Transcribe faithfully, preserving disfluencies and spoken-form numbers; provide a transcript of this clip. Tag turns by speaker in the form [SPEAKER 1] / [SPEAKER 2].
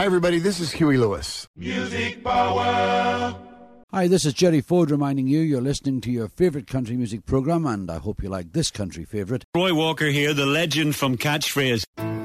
[SPEAKER 1] Hi, everybody. This is Huey Lewis.
[SPEAKER 2] Music Power.
[SPEAKER 3] Hi, this is Jerry Ford reminding you you're listening to your favourite country music programme, and I hope you like this country favourite.
[SPEAKER 4] Roy Walker here, the legend from Catchphrase.